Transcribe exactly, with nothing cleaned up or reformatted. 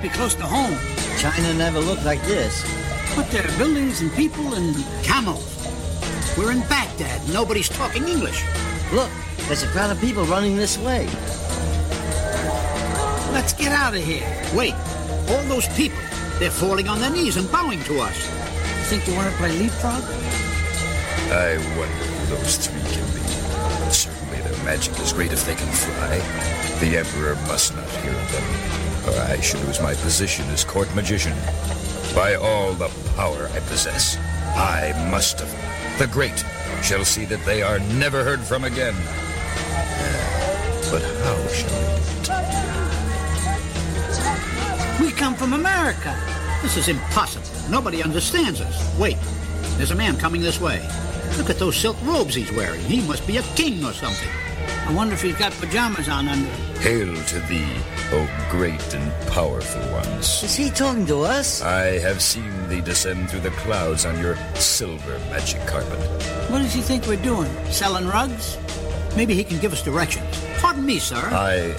be close to home. China never looked like this. But there are buildings and people and camels. We're in Baghdad. Nobody's talking English. Look, there's a crowd of people running this way. Let's get out of here. Wait, all those people, they're falling on their knees and bowing to us. You think they want to play leapfrog? I wonder who those three can be. Certainly their magic is great if they can fly. The Emperor must not hear of them, or I should lose my position as court magician. By all the power I possess, I must have. The great shall see that they are never heard from again. Uh, but how shall we do it? We come from America. This is impossible. Nobody understands us. Wait, there's a man coming this way. Look at those silk robes he's wearing. He must be a king or something. I wonder if he's got pajamas on under. Hail to thee, O great and powerful ones. Is he talking to us? I have seen thee descend through the clouds on your silver magic carpet. What does he think we're doing? Selling rugs? Maybe he can give us directions. Pardon me, sir. I